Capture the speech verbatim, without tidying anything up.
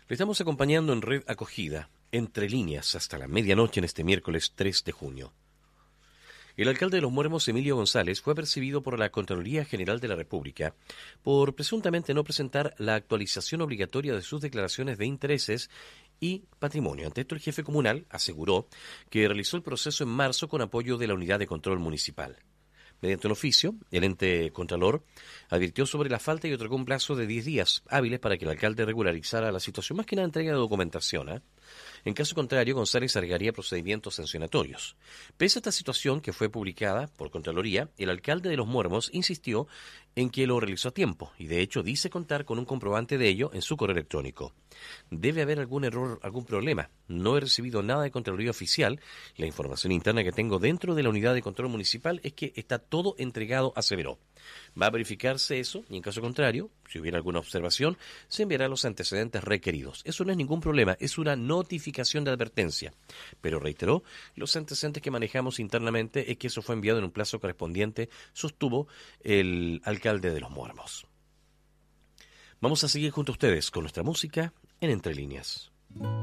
Le estamos acompañando en Red Acogida, entre líneas, hasta la medianoche en este miércoles tres de junio. El alcalde de Los Muermos, Emilio González, fue percibido por la Contraloría General de la República por presuntamente no presentar la actualización obligatoria de sus declaraciones de intereses y patrimonio. Ante esto, el jefe comunal aseguró que realizó el proceso en marzo con apoyo de la Unidad de Control Municipal. Mediante un oficio, el ente contralor advirtió sobre la falta y otorgó un plazo de diez días hábiles para que el alcalde regularizara la situación, más que nada entrega de documentación, ¿eh? En caso contrario, González agregaría procedimientos sancionatorios. Pese a esta situación que fue publicada por Contraloría, el alcalde de Los Muermos insistió en que lo realizó a tiempo y de hecho dice contar con un comprobante de ello en su correo electrónico. Debe haber algún error, algún problema. No he recibido nada de Contraloría oficial. La información interna que tengo dentro de la Unidad de Control Municipal es que está todo entregado, aseveró. Va a verificarse eso y en caso contrario, si hubiera alguna observación, se enviará los antecedentes requeridos. Eso no es ningún problema, es una notificación de advertencia. Pero reiteró, los antecedentes que manejamos internamente es que eso fue enviado en un plazo correspondiente, sostuvo el alcalde de Los Muermos. Vamos a seguir junto a ustedes con nuestra música en Entre Líneas.